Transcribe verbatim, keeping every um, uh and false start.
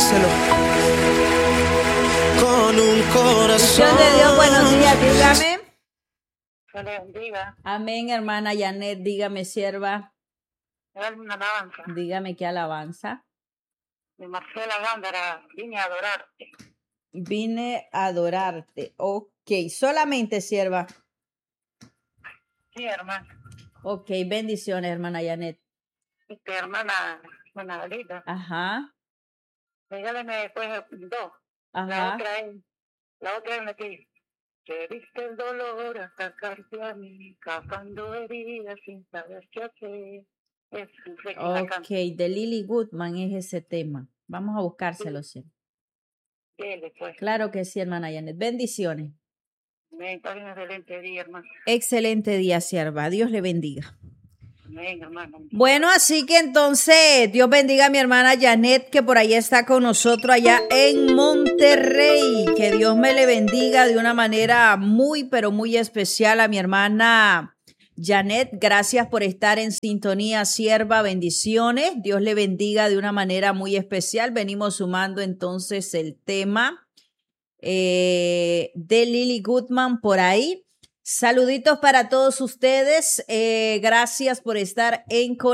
dárselo con un corazón. Bendición de Dios, buenos días, dígame. Que le bendiga. Amén, hermana Janet, dígame, sierva. Dale una alabanza. Dígame qué alabanza. De Marcela Gándara, vine a adorarte. Vine a adorarte. Ok, solamente, sierva. Sí, hermana. Ok, bendiciones, hermana Janet. Este, hermana, hermana Dalila. Ajá, Regálame después dos. La ajá. otra es, la otra es la que que viste el dolor atacarte a mí, cazando heridas sin saber qué hacer. Es sé que la Ok, canto. de Lily Goodman es ese tema. Vamos a buscárselo, Sí, sierva. dele, pues. Claro que sí, hermana Janet. Bendiciones. Amén. Pase un excelente día, hermano. Excelente día, sierva. Dios le bendiga. Amén, hermano. Bueno, así que entonces, Dios bendiga a mi hermana Janet, que por ahí está con nosotros allá en Monterrey. Que Dios me le bendiga de una manera muy, pero muy especial a mi hermana Janet. Gracias por estar en sintonía, sierva. Bendiciones. Dios le bendiga de una manera muy especial. Venimos sumando entonces el tema eh, de Lily Goodman por ahí. Saluditos para todos ustedes. Eh, gracias por estar en